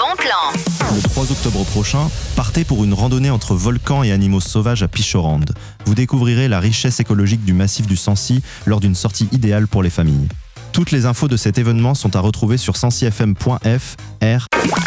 bon plan. Le 3 octobre prochain, partez pour une randonnée entre volcans et animaux sauvages à Pichorande. Vous découvrirez la richesse écologique du massif du Sancy lors d'une sortie idéale pour les familles. Toutes les infos de cet événement sont à retrouver sur sancyfm.fr.